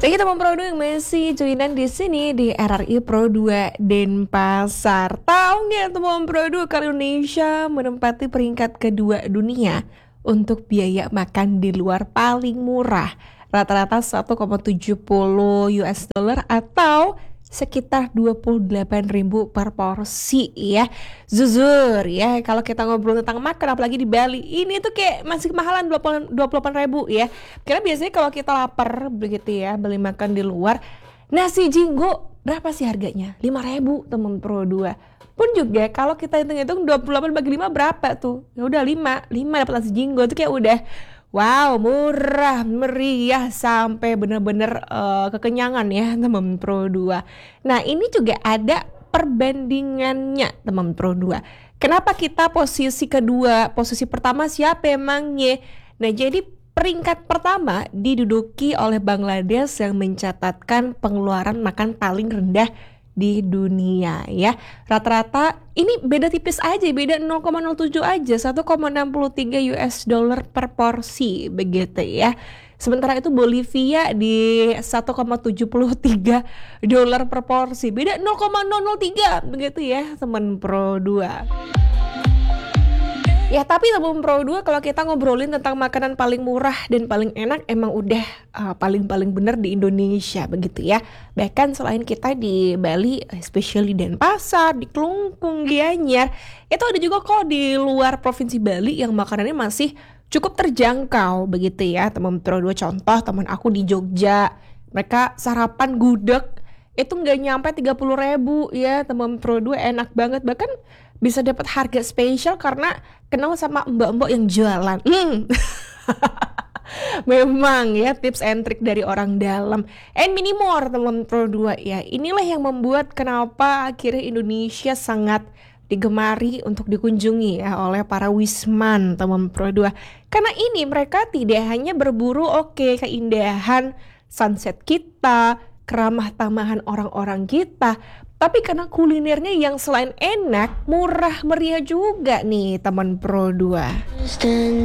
Bagi teman Pro 2 yang masih joinan di sini di RRI Pro 2 Denpasar. Tahu nggak teman Pro 2 kalau Indonesia menempati peringkat kedua dunia untuk biaya makan di luar paling murah. Rata-rata 1,70 US dollar atau sekitar 28.000 per porsi ya. Jujur ya, kalau kita ngobrol tentang makan apalagi di Bali, ini tuh kayak masih kemahalan 28.000 ya. Karena biasanya kalau kita lapar begitu ya, beli makan di luar, nasi jinggo berapa sih harganya? 5.000 temen Pro 2. Pun juga kalau kita hitung-hitung 28 bagi 5 berapa tuh? Ya udah 5 dapat nasi jinggo itu kayak udah wow, murah, meriah sampai bener-bener kekenyangan ya teman Pro 2. Nah, ini juga ada perbandingannya teman Pro 2. Kenapa kita posisi kedua, posisi pertama siapa emangnya? Nah, jadi peringkat pertama diduduki oleh Bangladesh yang mencatatkan pengeluaran makan paling rendah di dunia ya. Rata-rata ini beda tipis aja, beda 0,07 aja, 1,63 US dollar per porsi begitu ya. Sementara itu Bolivia di 1,73 dolar per porsi, beda 0,003 begitu ya teman Pro 2. Ya tapi teman Pro 2 kalau kita ngobrolin tentang makanan paling murah dan paling enak emang udah paling-paling bener di Indonesia begitu ya. Bahkan selain kita di Bali, especially Denpasar, di Kelungkung, Gianyar, itu ada juga kok di luar provinsi Bali yang makanannya masih cukup terjangkau begitu ya teman Pro 2. Contoh teman aku di Jogja, mereka sarapan gudeg itu nggak nyampe 30.000 ya teman Pro 2, enak banget, bahkan bisa dapat harga spesial karena kenal sama mbak-mbak yang jualan. Memang ya tips and trick dari orang dalam. And many more teman Pro 2 ya. Inilah yang membuat kenapa akhirnya Indonesia sangat digemari untuk dikunjungi ya oleh para wisman teman Pro 2. Karena ini mereka tidak hanya berburu keindahan sunset kita, keramah tamahan orang-orang kita, tapi karena kulinernya yang selain enak, murah meriah juga nih teman Pro 2.